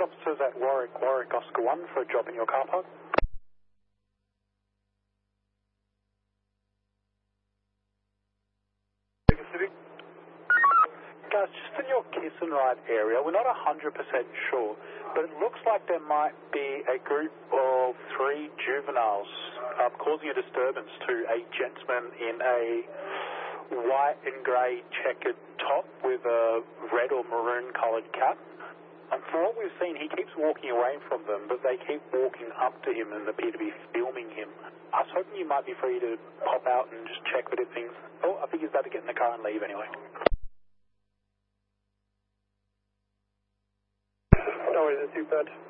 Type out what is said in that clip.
officers at Warwick Oscar 1 for a job in your car park. Guys, just in your kiss and ride area, we're not 100% sure, but it looks like there might be a group of 3 juveniles causing a disturbance to a gentleman in a white and grey checkered top with a red or maroon coloured cap. And from what we've seen, he keeps walking away from them, but they keep walking up to him and appear to be filming him. I was hoping you might be free to pop out and just check with things. Oh, I think he's about to get in the car and leave anyway. No worries, it's too bad.